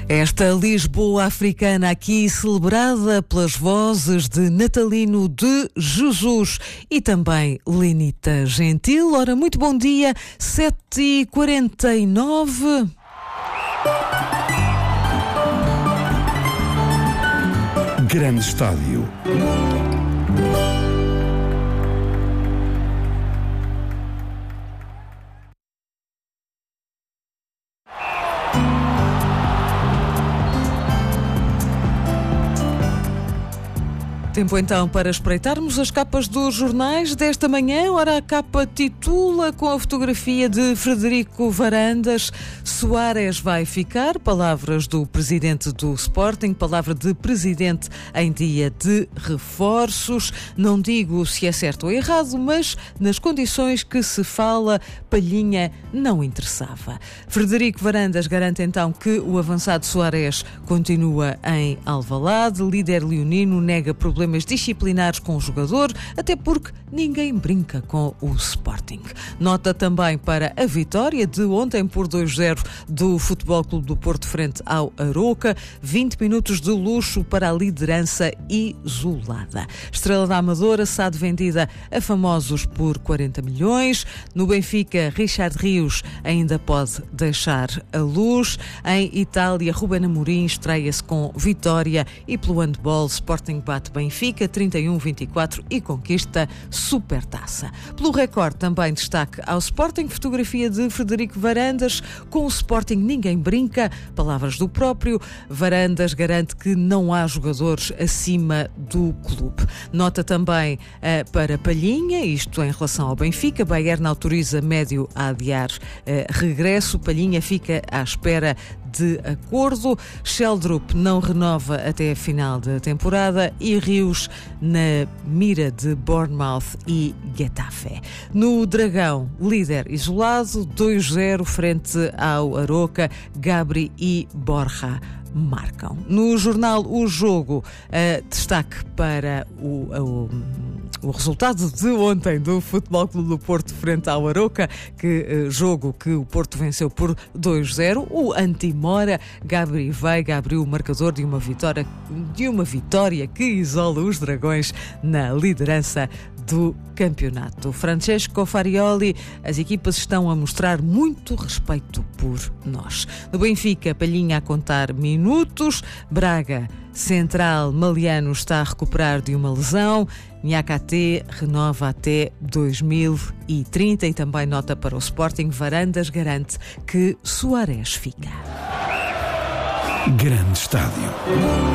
Esta Lisboa africana aqui celebrada pelas vozes de Natalino de Jesus e também Lenita Gentil. Ora, muito bom dia, 7h49. Grande Estádio. Tempo então para espreitarmos as capas dos jornais desta manhã. Ora, a capa titula com a fotografia de Frederico Varandas: Soares vai ficar, palavras do presidente do Sporting, palavra de presidente em dia de reforços. Não digo se é certo ou errado, mas nas condições que se fala, Palhinha não interessava. Frederico Varandas garante então que o avançado Soares continua em Alvalade. Líder leonino nega problemas disciplinares com o jogador, até porque ninguém brinca com o Sporting. Nota também para a vitória de ontem por 2-0 do Futebol Clube do Porto frente ao Aroca. 20 minutos de luxo para a liderança isolada. Estrela da Amadora, SAD vendida a famosos por 40 milhões. No Benfica, Richard Rios ainda pode deixar a luz. Em Itália, Ruben Amorim estreia-se com vitória e pelo handball, Sporting bate Benfica 31-24 e conquista Supertaça. Pelo Record também destaque ao Sporting, fotografia de Frederico Varandas: com o Sporting ninguém brinca, palavras do próprio. Varandas garante que não há jogadores acima do clube. Nota também para Palhinha, isto em relação ao Benfica. Bayern autoriza médio a adiar regresso. Palhinha fica à espera de acordo. Sheldrup não renova até a final da temporada e Rios na mira de Bournemouth e Getafe. No Dragão, líder isolado, 2-0 frente ao Aroca. Gabri e Borja marcam. No jornal O Jogo, destaque para o resultado de ontem do Futebol Clube do Porto frente ao Aroca, jogo que o Porto venceu por 2-0. O Antimora, Gabri Veiga, abriu o marcador de uma vitória que isola os Dragões na liderança do campeonato. Francesco Farioli: as equipas estão a mostrar muito respeito por nós. No Benfica, Palhinha a contar minutos. Braga, central Maliano está a recuperar de uma lesão. Niakate renova até 2030 e também nota para o Sporting. Varandas garante que Soares fica. Grande Estádio.